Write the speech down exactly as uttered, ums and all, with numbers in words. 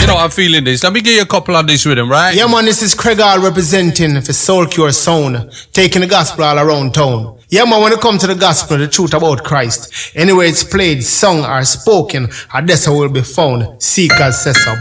know I'm feeling this. Let me give you a couple on this rhythm, right? Yeah, man, this is Craig Hall representing for Soul Cure Sound, taking the gospel all around town. Yeah, man, when it comes to the gospel, the truth about Christ, anywhere it's played, sung, or spoken, a dessa will be found. Seekers says so.